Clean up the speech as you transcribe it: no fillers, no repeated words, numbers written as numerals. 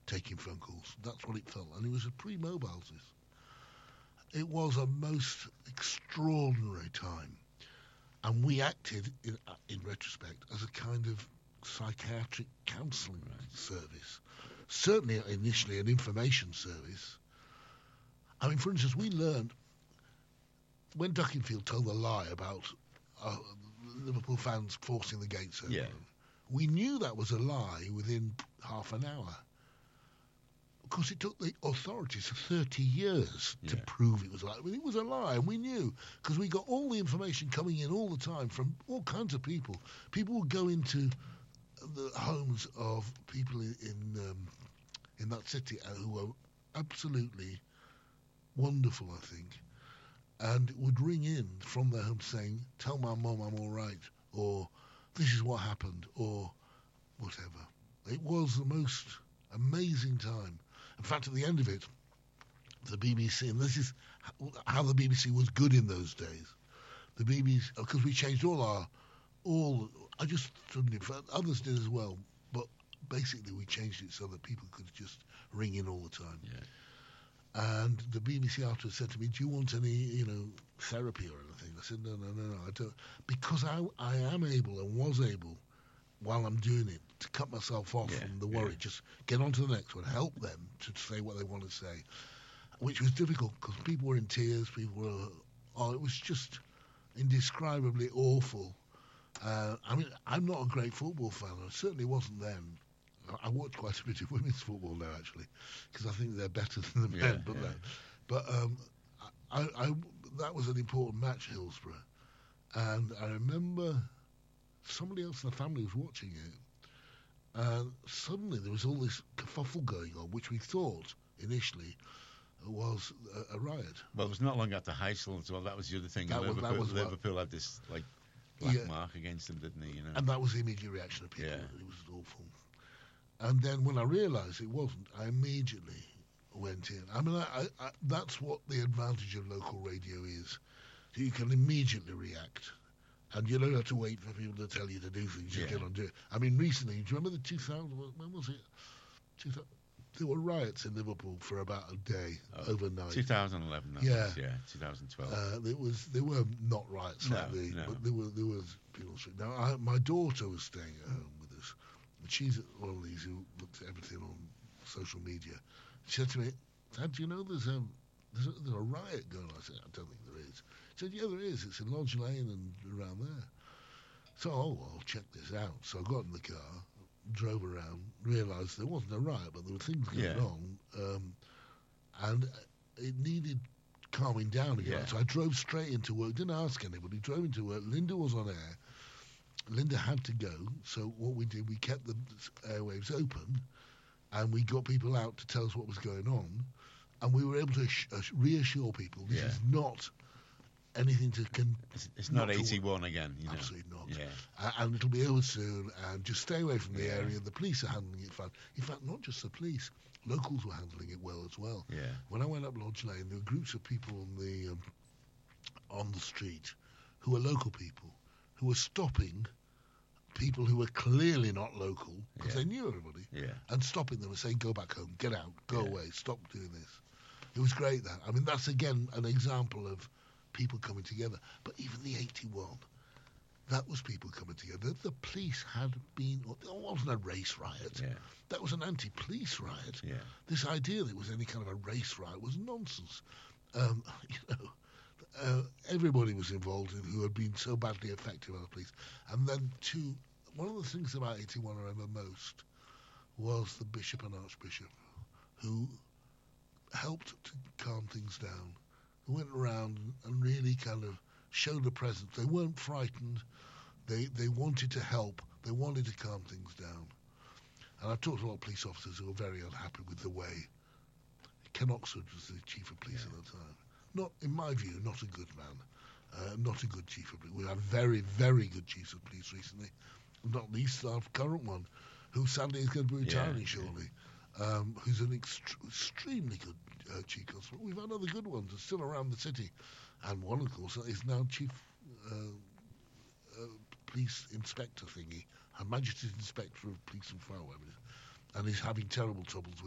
taking phone calls. That's what it felt. And it was a pre-mobiles. It was a most extraordinary time. And we acted, in retrospect, as a kind of psychiatric counselling service. Certainly initially an information service. I mean, for instance, we learned when Duckingfield told the lie about Liverpool fans forcing the gates open, we knew that was a lie within half an hour. Of course, it took the authorities 30 years to prove it was a lie. I mean, it was a lie, and we knew, because we got all the information coming in all the time from all kinds of people. People would go into the homes of people in that city who were absolutely wonderful, I think, and would ring in from their home saying, "Tell my mum I'm all right," or "This is what happened," or whatever. It was the most amazing time. In fact, at the end of it, the BBC, and this is how the BBC was good in those days, the BBC, because we changed I just stood in front, others did as well, but basically we changed it so that people could just ring in all the time. Yeah. And the BBC afterwards said to me, "Do you want any, therapy or anything?" I said, no, I don't. Because I am able and was able, while I'm doing it, to cut myself off from the worry, just get on to the next one, help them to say what they want to say, which was difficult because people were in tears, it was just indescribably awful. I mean, I'm not a great football fan, I certainly wasn't then. I watch quite a bit of women's football now, actually, because I think they're better than the men. But that was an important match, Hillsborough, and I remember somebody else in the family was watching it, and suddenly there was all this kerfuffle going on, which we thought initially was a riot. Well, it was not long after Heysel as well. That was the other thing. Liverpool had this black mark against them, didn't they? And that was the immediate reaction of people. It was awful. And then when I realised it wasn't, I immediately went in. I mean, I that's what the advantage of local radio is. You can immediately react. And you don't have to wait for people to tell you to do things. You get on do it. I mean, recently, do you remember the 2000, when was it? There were riots in Liverpool for about a day, overnight. 2011, 2012. There were not riots but there was people. Now, my daughter was staying at home with us. And she's one of these who looks at everything on social media. She said to me, "Dad, do you know there's a riot going on?" I said, "I don't think there is." She said, "Yeah, there is. It's in Lodge Lane and around there." So, I'll check this out. So I got in the car, drove around, realised there wasn't a riot, but there were things going on, and it needed calming down again. So I drove straight into work, didn't ask anybody, drove into work. Linda was on air. Linda had to go, so what we did, we kept the airwaves open, and we got people out to tell us what was going on, and we were able to reassure people this is not anything to... It's not 81 again, Absolutely not. Yeah. And it'll be over soon, and just stay away from the area. The police are handling it fine. In fact, not just the police, locals were handling it well as well. Yeah. When I went up Lodge Lane, there were groups of people on the street who were local people, who were stopping people who were clearly not local, because they knew everybody, and stopping them and saying, "Go back home, get out, go away, stop doing this." It was great, that. I mean, that's again an example of people coming together. But even the 81, that was people coming together. The police had been... It wasn't a race riot. Yeah. That was an anti-police riot. Yeah. This idea that it was any kind of a race riot was nonsense. Everybody was involved in who had been so badly affected by the police. And then, one of the things about 81 I remember most was the Bishop and Archbishop, who helped to calm things down, who went around and really kind of showed a presence. They weren't frightened. They wanted to help. They wanted to calm things down. And I've talked to a lot of police officers who were very unhappy with the way Ken Oxford was the chief of police at the time. Not, in my view, not a good man. Not a good chief of police. We had very, very good chiefs of police recently. Not least our current one, who sadly is going to be retiring shortly, who's an extremely good chief constable. We've had other good ones that are still around the city. And one, of course, is now chief police inspector thingy, Her Majesty's Inspector of Police and Fire, and he's having terrible troubles with